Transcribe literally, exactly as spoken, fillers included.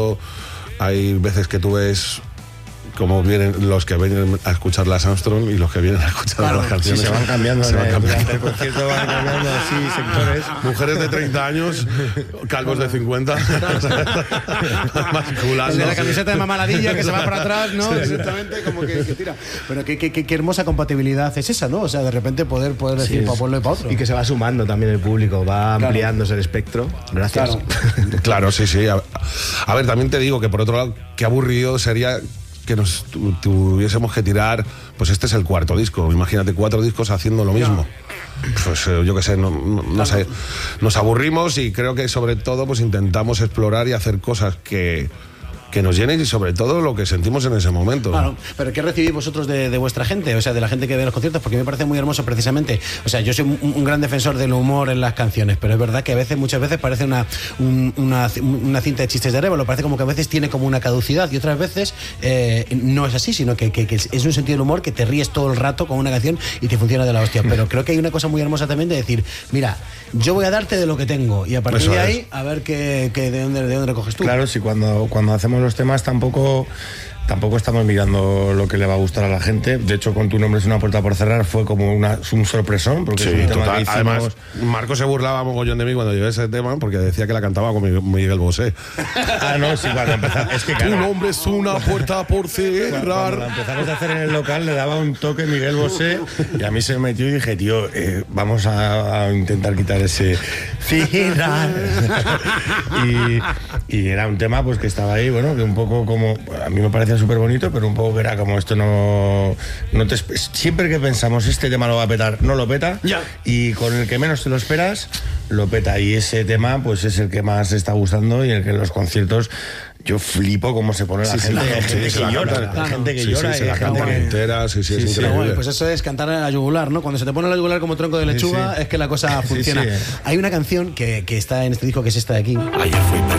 público, hay veces que tú ves como vienen los que vienen a escuchar las Armstrong y los que vienen a escuchar claro, las canciones. Sí, se van cambiando. Se van de, cambiando. El concierto van cambiando así sectores. Mujeres de treinta años, calvos de cincuenta. El de la camiseta de mamaladilla que se va para atrás, ¿no? Sí, exactamente, como que, que tira. Pero qué, qué, qué hermosa compatibilidad es esa, ¿no? O sea, de repente poder, poder decir sí, para pueblo y para otro. Y que se va sumando también el público, va claro. ampliándose el espectro. Gracias. Claro, claro sí, sí. A, a ver, también te digo que por otro lado, qué aburrido sería que nos tu, tuviésemos que tirar, pues este es el cuarto disco, imagínate cuatro discos haciendo lo mismo. Pues eh, yo qué sé, no, no, no sé, nos aburrimos y creo que sobre todo pues intentamos explorar y hacer cosas que que nos llenen y sobre todo lo que sentimos en ese momento. Claro, pero ¿qué recibís vosotros de, de vuestra gente? O sea, de la gente que ve los conciertos, porque me parece muy hermoso precisamente. O sea, yo soy un, un gran defensor del humor en las canciones, pero es verdad que a veces, muchas veces parece una, un, una, una cinta de chistes de Arévalo, parece como que a veces tiene como una caducidad y otras veces eh, no es así, sino que, que, que es un sentido del humor que te ríes todo el rato con una canción y te funciona de la hostia. Pero creo que hay una cosa muy hermosa también de decir, mira, yo voy a darte de lo que tengo y a partir Eso de ahí, es. a ver que, que de dónde de dónde recoges tú. Claro, sí, cuando, cuando hacemos los temas tampoco tampoco estamos mirando lo que le va a gustar a la gente. De hecho, con Tu nombre es una puerta por cerrar fue como una, un sorpresón porque sí, es un tema total. que hicimos... Además, Marco se burlaba mogollón de mí cuando llevé ese tema porque decía que la cantaba con Miguel Bosé. Ah, no, sí, cuando empezamos es que claro, Tu nombre es una puerta por cerrar. Cuando la empezamos a hacer en el local le daba un toque Miguel Bosé y a mí se me metió y dije, tío, eh, vamos a, a intentar quitar ese cerrar. y, y era un tema pues que estaba ahí, bueno, que un poco como a mí me parecía súper bonito, pero un poco que era como esto no, no te, siempre que pensamos este tema lo va a petar, no lo peta, ya. Y con el que menos te lo esperas lo peta, y ese tema pues es el que más está gustando y el que en los conciertos yo flipo cómo se pone la sí, gente, sí, hay sí, gente sí, que sí, llora, claro. la gente que sí, llora sí, y la gente que entera, sí, sí, sí, es sí, increíble. Bueno, pues eso es cantar a la yugular, ¿no? Cuando se te pone la yugular como tronco de lechuga, sí, sí. es que la cosa funciona. Sí, sí. Hay una canción que, que está en este disco que es esta de aquí. Ayer fui